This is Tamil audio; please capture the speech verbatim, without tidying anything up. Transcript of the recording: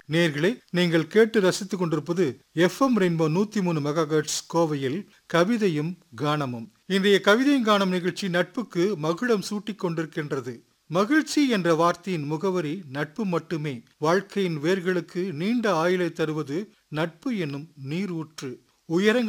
நேயர்களே, நீங்கள் கேட்டு ரசித்துக் கொண்டிருப்பது எஃப் எம் ரெயின்போ நூத்தி மூணு மெகாஹெர்ட்ஸ் கோவையில் கவிதையும் கானமும். இன்றைய கவிதையும் கானம் நிகழ்ச்சி நட்புக்கு மகுடம் சூட்டிக் கொண்டிருக்கின்றது. மகிழ்ச்சி என்ற வார்த்தையின் முகவரி நட்பு மட்டுமே. வாழ்க்கையின் வேர்களுக்கு நீண்ட ஆயுளை தருவது நட்பு என்னும் நீர் ஊற்று. உயரங்கள்